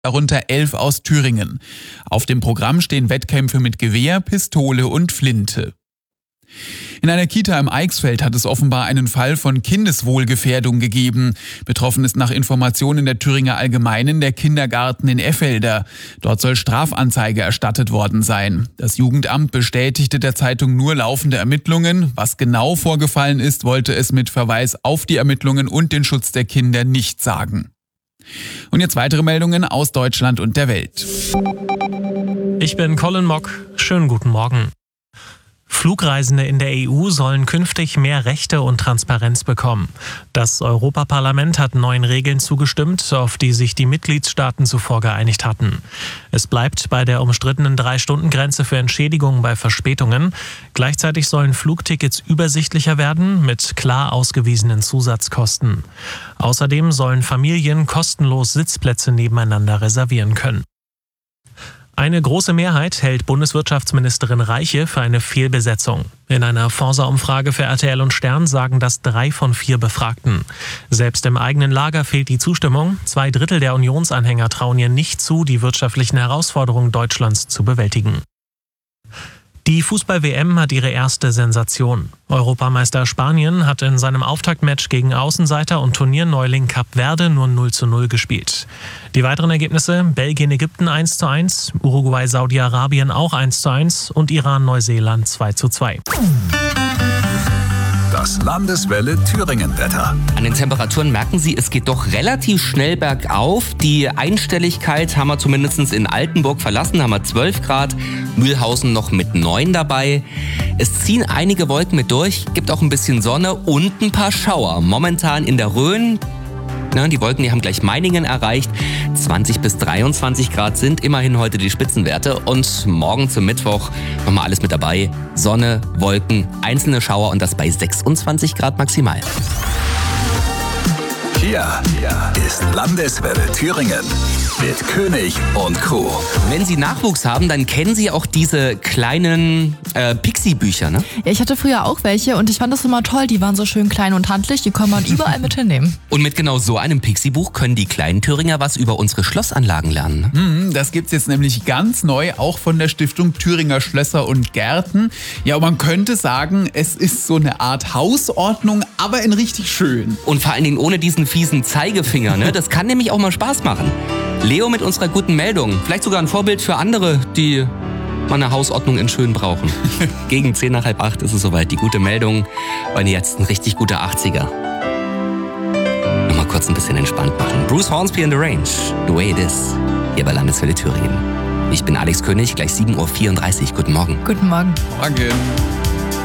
darunter 11 aus Thüringen. Auf dem Programm stehen Wettkämpfe mit Gewehr, Pistole und Flinte. In einer Kita im Eichsfeld hat es offenbar einen Fall von Kindeswohlgefährdung gegeben. Betroffen ist nach Informationen der Thüringer Allgemeinen der Kindergarten in Effelder. Dort soll Strafanzeige erstattet worden sein. Das Jugendamt bestätigte der Zeitung nur laufende Ermittlungen. Was genau vorgefallen ist, wollte es mit Verweis auf die Ermittlungen und den Schutz der Kinder nicht sagen. Und jetzt weitere Meldungen aus Deutschland und der Welt. Ich bin Colin Mock. Schönen guten Morgen. Flugreisende in der EU sollen künftig mehr Rechte und Transparenz bekommen. Das Europaparlament hat neuen Regeln zugestimmt, auf die sich die Mitgliedstaaten zuvor geeinigt hatten. Es bleibt bei der umstrittenen 3-Stunden-Grenze für Entschädigungen bei Verspätungen. Gleichzeitig sollen Flugtickets übersichtlicher werden mit klar ausgewiesenen Zusatzkosten. Außerdem sollen Familien kostenlos Sitzplätze nebeneinander reservieren können. Eine große Mehrheit hält Bundeswirtschaftsministerin Reiche für eine Fehlbesetzung. In einer Forsa-Umfrage für RTL und Stern sagen das 3 von 4 Befragten. Selbst im eigenen Lager fehlt die Zustimmung. 2/3 der Unionsanhänger trauen ihr nicht zu, die wirtschaftlichen Herausforderungen Deutschlands zu bewältigen. Die Fußball-WM hat ihre erste Sensation. Europameister Spanien hat in seinem Auftaktmatch gegen Außenseiter und Turnierneuling Kap Verde nur 0:0 gespielt. Die weiteren Ergebnisse: Belgien-Ägypten 1:1, Uruguay-Saudi-Arabien auch 1:1 und Iran-Neuseeland 2:2. Das Landeswelle Thüringen-Wetter. An den Temperaturen merken Sie, es geht doch relativ schnell bergauf. Die Einstelligkeit haben wir zumindest in Altenburg verlassen, haben wir 12 Grad. Mühlhausen noch mit 9 dabei. Es ziehen einige Wolken mit durch, gibt auch ein bisschen Sonne und ein paar Schauer. Momentan in der Rhön. Die Wolken, die haben gleich Meiningen erreicht. 20 bis 23 Grad sind immerhin heute die Spitzenwerte. Und morgen zum Mittwoch nochmal alles mit dabei. Sonne, Wolken, einzelne Schauer und das bei 26 Grad maximal. Hier ist Landeswelle Thüringen mit König und Co. Wenn Sie Nachwuchs haben, dann kennen Sie auch diese kleinen Pixie-Bücher, ne? Ja, ich hatte früher auch welche und ich fand das immer toll. Die waren so schön klein und handlich, die kann man überall mit hinnehmen. Und mit genau so einem Pixie-Buch können die kleinen Thüringer was über unsere Schlossanlagen lernen. Ne? Das gibt's jetzt nämlich ganz neu, auch von der Stiftung Thüringer Schlösser und Gärten. Ja, und man könnte sagen, es ist so eine Art Hausordnung, aber in richtig schön. Und vor allen Dingen ohne diesen fiesen Zeigefinger, ne? Das kann nämlich auch mal Spaß machen. Leo mit unserer guten Meldung. Vielleicht sogar ein Vorbild für andere, die mal eine Hausordnung in schön brauchen. Gegen 10 nach halb 8 ist es soweit. Die gute Meldung. Und jetzt ein richtig guter 80er. Nochmal kurz ein bisschen entspannt machen. Bruce Hornsby in the Range. The way it is. Hier bei Landeswelle Thüringen. Ich bin Alex König, gleich 7:34 Uhr. Guten Morgen. Guten Morgen. Morgen.